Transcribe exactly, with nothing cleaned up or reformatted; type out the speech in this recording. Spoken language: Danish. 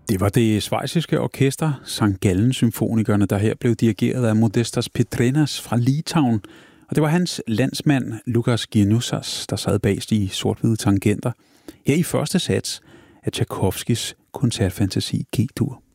Det var det schweiziske orkester, Sankt Gallen Symfonikerne, der her blev dirigeret af Modestas Pitrenas fra Litauen. Og det var hans landsmand, Lukas Gianoussas, der sad bagst i sort-hvide tangenter. Her i første sats af Tchaikovskys koncertfantasi G-dur.